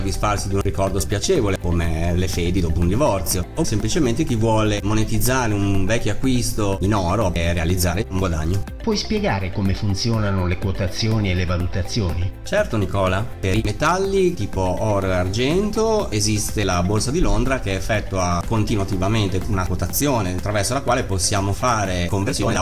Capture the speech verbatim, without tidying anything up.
disfarsi di un ricordo spiacevole come le fedi dopo un divorzio, o semplicemente chi vuole monetizzare un vecchio acquisto in oro e realizzare un guadagno. Puoi spiegare come funzionano le quotazioni e le valutazioni? Certo Nicola, per i metalli tipo oro e argento esiste la Borsa di Londra che effettua continuativamente una quotazione attraverso la quale possiamo fare conversione